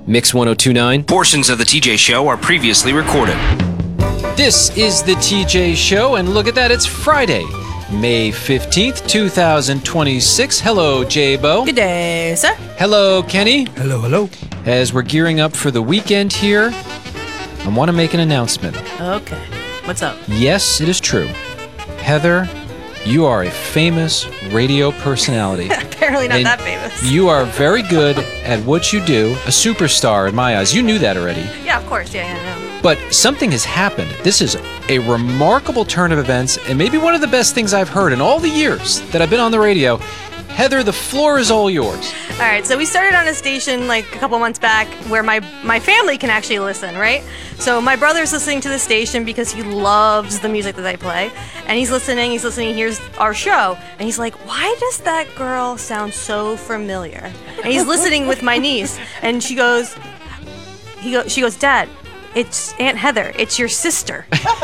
Mix 1029. Portions of the TJ Show are previously recorded. This is the TJ Show, and look at that, it's Friday, May 15th, 2026. Hello, J-Bo. Good day, sir. Hello, Kenny. Hello, hello. As we're gearing up for the weekend here, I want to make an announcement. Okay. What's up? Yes, it is true. Heather, you are a famous radio personality. Apparently not And that famous. You are very good at what you do, a superstar in my eyes. You knew that already. Yeah, of course. Yeah, no. But something has happened. This is a remarkable turn of events, and maybe one of the best things I've heard in all the years that I've been on the radio. Heather, the floor is all yours. All right, so we started on a station like a couple months back where my family can actually listen, right? So my brother's listening to the station because he loves the music that I play. And he's listening, he hears our show. And he's like, why does that girl sound so familiar? And he's listening with my niece. And she goes, Dad, it's Aunt Heather. It's your sister.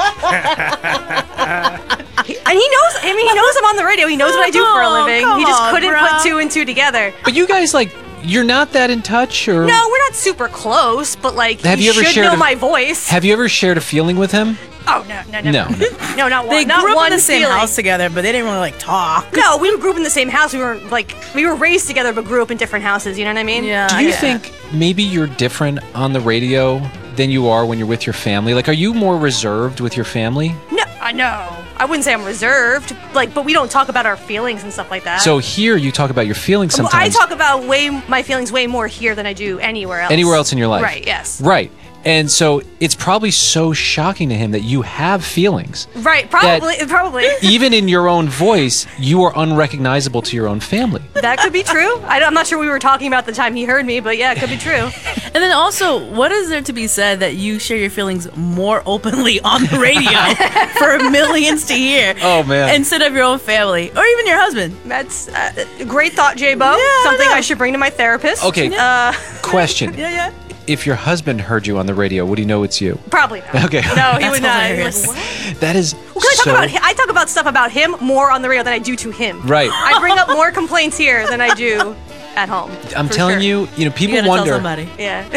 And he knows, he knows I'm on the radio. He knows what I do for a living. He just couldn't put two and two together. But you guys, you're not that in touch, or? No, we're not super close, but Have you ever should shared know my voice. Have you ever shared a feeling with him? Oh, no. No, not one. They not grew up one in the same feeling. house together, but they didn't really talk. No, we grew up in the same house. We were raised together, but grew up in different houses. You know what I mean? Yeah. Do you think maybe you're different on the radio than you are when you're with your family? Are you more reserved with your family? No, I wouldn't say I'm reserved, but we don't talk about our feelings and stuff like that. So here you talk about your feelings sometimes. I talk about my feelings way more here than I do anywhere else. Anywhere else in your life. Right, yes. Right. And so it's probably so shocking to him that you have feelings. Right, probably. Even in your own voice, you are unrecognizable to your own family. That could be true. I'm not sure what we were talking about the time he heard me, but yeah, it could be true. And then also, what is there to be said that you share your feelings more openly on the radio for millions to hear? Oh, man. Instead of your own family or even your husband. That's a great thought, J-Bo. Yeah, Something I should bring to my therapist. Okay, question. Yeah. If your husband heard you on the radio, would he know it's you? Probably not. Okay. No, he That's would not. hilarious. Like, what? That is I talk about stuff about him more on the radio than I do to him. Right. I bring up more complaints here than I do at home. I'm for telling sure. you, people You gotta wonder. tell somebody.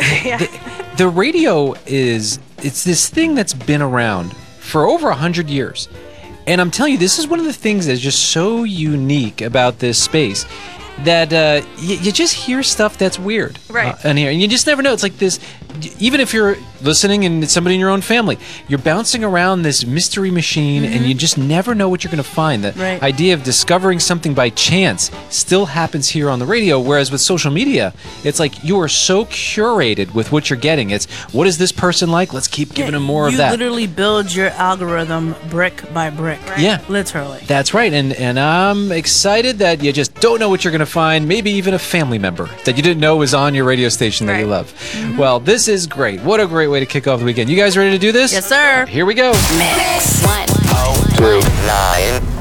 Yeah. The radio it's this thing that's been around for over 100 years. And I'm telling you, this is one of the things that's just so unique about this space that you just hear stuff that's weird. Right. And you just never know. It's like this, even if you're listening and it's somebody in your own family, you're bouncing around this mystery machine and you just never know what you're going to find. The idea of discovering something by chance still happens here on the radio, whereas with social media, it's like you are so curated with what you're getting. It's, what is this person like? Let's keep giving them more of that. You literally build your algorithm brick by brick. Right. Yeah. Literally. That's right, and I'm excited that you just don't know what you're going to find, maybe even a family member that you didn't know was on your radio station that you love. Well, this is great. What a great way to kick off the weekend. You guys ready to do this? Yes, sir. Here we go. Mix 1029.